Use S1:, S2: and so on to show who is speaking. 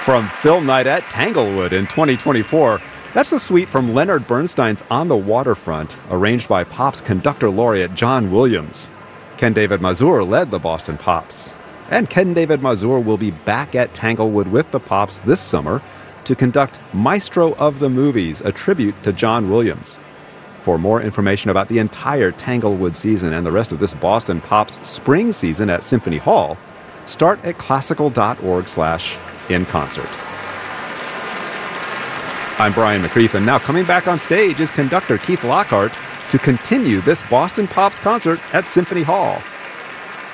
S1: From Film Night at Tanglewood in 2024, that's the suite from Leonard Bernstein's On the Waterfront, arranged by Pops conductor laureate John Williams. Ken David Mazur led the Boston Pops. And Ken David Mazur will be back at Tanglewood with the Pops this summer to conduct Maestro of the Movies, a tribute to John Williams. For more information about the entire Tanglewood season and the rest of this Boston Pops spring season at Symphony Hall, start at classical.org/inconcert. I'm Brian McCreath, and now coming back on stage is conductor Keith Lockhart to continue this Boston Pops concert at Symphony Hall.